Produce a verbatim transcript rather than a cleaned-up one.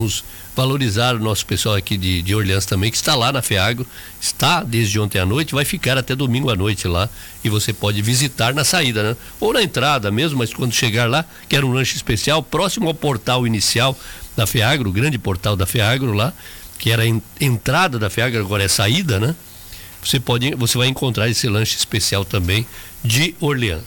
valorizar o nosso pessoal aqui de, de Orleans também, que está lá na FEAGRO, está desde ontem à noite, vai ficar até domingo à noite lá, e você pode visitar na saída, né? Ou na entrada mesmo, mas quando chegar lá, quer um lanche especial, próximo ao portal inicial da FEAGRO, o grande portal da FEAGRO lá, que era a entrada da FEAGRO, agora é saída, né? Você pode, você vai encontrar esse lanche especial também de Orleans.